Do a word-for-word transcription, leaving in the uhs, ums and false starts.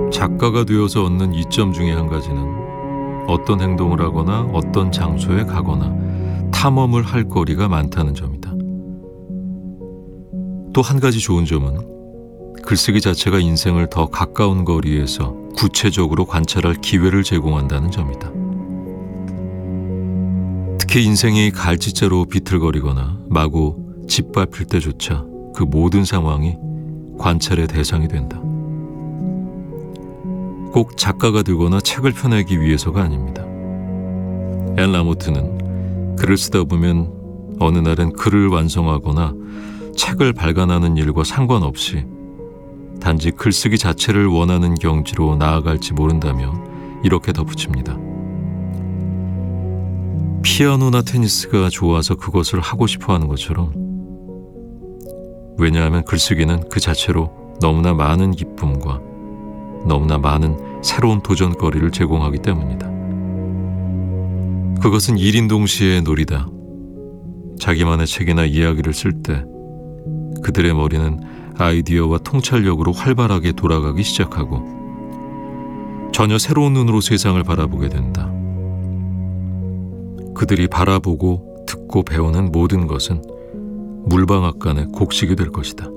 작가가 되어서 얻는 이점 중에 한 가지는 어떤 행동을 하거나 어떤 장소에 가거나 탐험을 할 거리가 많다는 점이다. 또 한 가지 좋은 점은 글쓰기 자체가 인생을 더 가까운 거리에서 구체적으로 관찰할 기회를 제공한다는 점이다. 특히 인생이 갈짓자로 비틀거리거나 마구 짓밟힐 때조차 그 모든 상황이 관찰의 대상이 된다. 꼭 작가가 되거나 책을 펴내기 위해서가 아닙니다. 앨 라모트는 글을 쓰다 보면 어느 날엔 글을 완성하거나 책을 발간하는 일과 상관없이 단지 글쓰기 자체를 원하는 경지로 나아갈지 모른다며 이렇게 덧붙입니다. 피아노나 테니스가 좋아서 그것을 하고 싶어 하는 것처럼, 왜냐하면 글쓰기는 그 자체로 너무나 많은 기쁨과 너무나 많은 새로운 도전거리를 제공하기 때문이다. 그것은 일인 동시의 놀이다. 자기만의 책이나 이야기를 쓸 때 그들의 머리는 아이디어와 통찰력으로 활발하게 돌아가기 시작하고 전혀 새로운 눈으로 세상을 바라보게 된다. 그들이 바라보고 듣고 배우는 모든 것은 물방앗간의 곡식이 될 것이다.